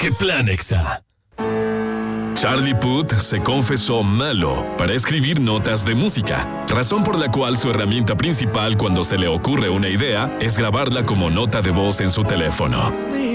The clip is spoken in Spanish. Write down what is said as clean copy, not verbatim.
¿Qué plan, Exa? Charlie Puth se confesó malo para escribir notas de música, razón por la cual su herramienta principal cuando se le ocurre una idea es grabarla como nota de voz en su teléfono.